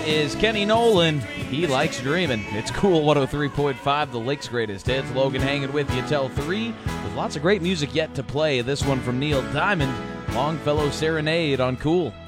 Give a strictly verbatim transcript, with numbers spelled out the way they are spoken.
is Kenny Nolan. He likes dreaming. It's Cool one oh three point five, the Lake's greatest hits. Logan hanging with you till three with lots of great music yet to play. This one from Neil Diamond, Longfellow Serenade on Cool.